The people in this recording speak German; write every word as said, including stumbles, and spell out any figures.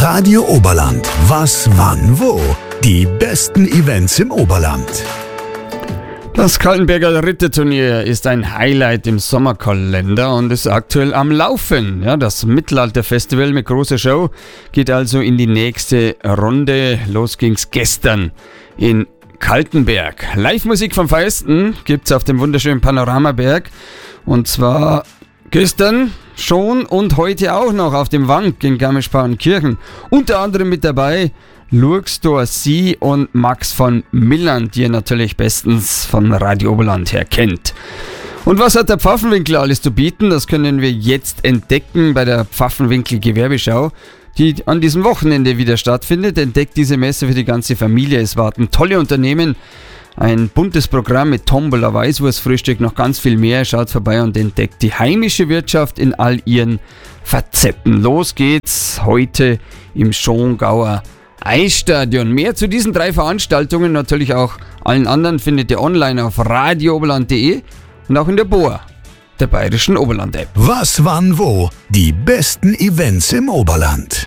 Radio Oberland. Was, wann, wo? Die besten Events im Oberland. Das Kaltenberger Ritterturnier ist ein Highlight im Sommerkalender und ist aktuell am Laufen. Ja, das Mittelalterfestival mit großer Show geht also in die nächste Runde. Los ging's gestern in Kaltenberg. Live-Musik vom Feisten gibt's auf dem wunderschönen Panoramaberg. Und zwar gestern schon und heute auch noch auf dem Wank in Garmisch-Partenkirchen. Unter anderem mit dabei Luxdor Sie und Max von Milland, die ihr natürlich bestens von Radio Oberland her kennt. Und was hat der Pfaffenwinkel alles zu bieten? Das können wir jetzt entdecken bei der Pfaffenwinkel Gewerbeschau, die an diesem Wochenende wieder stattfindet. Entdeckt diese Messe für die ganze Familie. Es warten tolle Unternehmen, ein buntes Programm mit Tombola, Weißwurstfrühstück, noch ganz viel mehr. Schaut vorbei und entdeckt die heimische Wirtschaft in all ihren Facetten. Los geht's heute im Schongauer Eisstadion. Mehr zu diesen drei Veranstaltungen, natürlich auch allen anderen, findet ihr online auf radio oberland punkt de und auch in der B O A, der Bayerischen Oberland-App. Was, wann, wo? Die besten Events im Oberland.